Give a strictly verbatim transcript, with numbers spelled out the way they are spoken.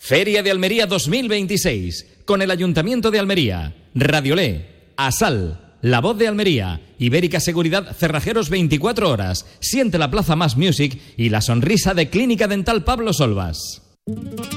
Feria de Almería dos mil veintiséis, con el Ayuntamiento de Almería, Radiolé, Asal, La Voz de Almería, Ibérica Seguridad, Cerrajeros veinticuatro horas, Siente la Plaza Más Music y la sonrisa de Clínica Dental Pablo Solvas.